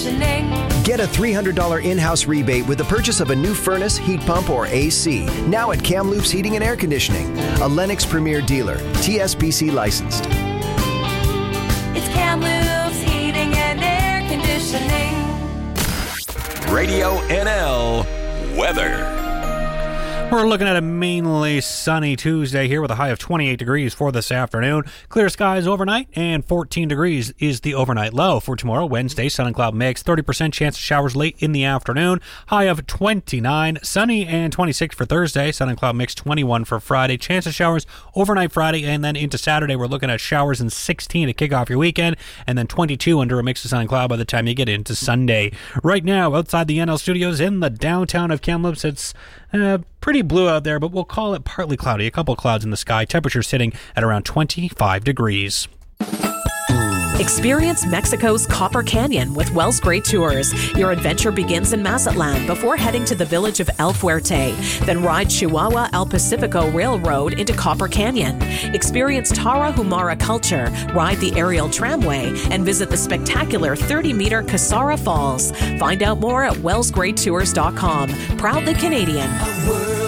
conditioning. Get a $300 in-house rebate with the purchase of a new furnace, heat pump, or AC. Now at Kamloops Heating and Air Conditioning, a Lennox Premier dealer, TSPC licensed. It's Kamloops Heating and Air Conditioning. Radio NL weather. We're looking at a mainly sunny Tuesday here with a high of 28 degrees for this afternoon. Clear skies overnight, and 14 degrees is the overnight low. For tomorrow, Wednesday, sun and cloud mix, 30% chance of showers late in the afternoon. High of 29, sunny, and 26 for Thursday. Sun and cloud mix, 21 for Friday. Chance of showers overnight Friday, and then into Saturday, we're looking at showers and 16 to kick off your weekend, and then 22 under a mix of sun and cloud by the time you get into Sunday. Right now, outside the NL studios in the downtown of Kamloops, it's pretty blue out there, but we'll call it partly cloudy. A couple clouds in the sky. Temperature sitting at around 25 degrees. Experience Mexico's Copper Canyon with Wells Great Tours. Your adventure begins in Mazatlan before heading to the village of El Fuerte. Then ride Chihuahua El Pacifico Railroad into Copper Canyon. Experience Tarahumara culture, ride the aerial tramway, and visit the spectacular 30-meter Casara Falls. Find out more at wellsgreattours.com. Proudly Canadian.